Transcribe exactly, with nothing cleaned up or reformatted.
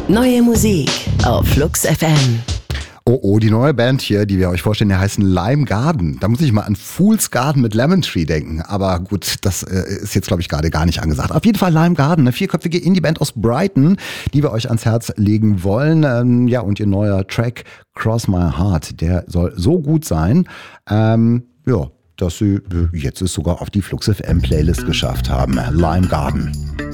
Neue Musik auf Flux F M. Oh, oh, die neue Band hier, die wir euch vorstellen, die heißen Lime Garden. Da muss ich mal an Fool's Garden mit Lemon Tree denken. Aber gut, das äh, ist jetzt, glaube ich, gerade gar nicht angesagt. Auf jeden Fall Lime Garden, eine vierköpfige Indie-Band aus Brighton, die wir euch ans Herz legen wollen. Ähm, ja, und ihr neuer Track Cross My Heart, der soll so gut sein, ähm, ja, dass sie jetzt es sogar auf die Flux F M Playlist geschafft haben. Lime Garden.